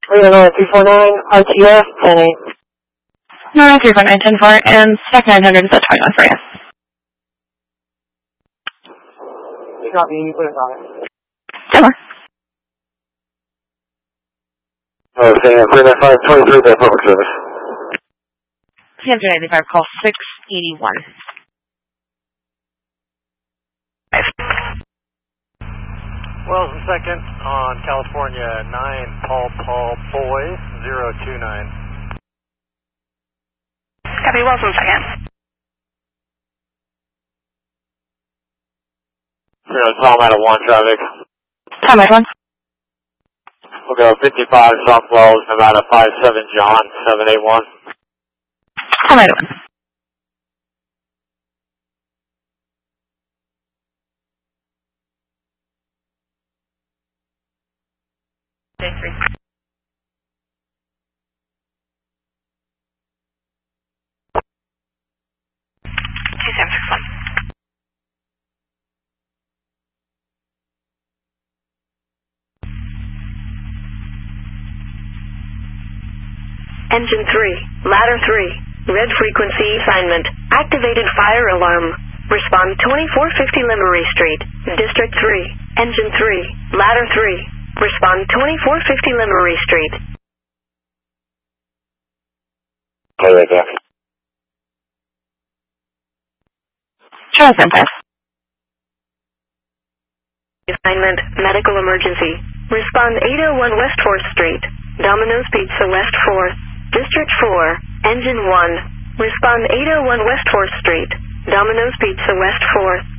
309 349, RTF 10-8. No, 349, 10-4, and stack 900 is at 21 for you. You got me, you put it on it. 10 more. Okay, 395, 23, that's public service. Kansas 95, call 681. Wells and second on California 9, Paul Boys 029. Copy, Wells and second. Tom out of 1 traffic. Tom at 1. We'll go 55 South Wells, Nevada 57 John 781. Tom at 1. Day 3. Engine 3, ladder 3, red frequency assignment, activated fire alarm. Respond 2450 Limery Street, District 3, Engine 3, ladder 3, respond 2450 Limery Street. Okay, right there. Charles Memphis. Assignment, medical emergency. Respond 801 West 4th Street, Domino's Pizza West 4th, District 4, Engine 1. Respond 801 West 4th Street, Domino's Pizza West 4th.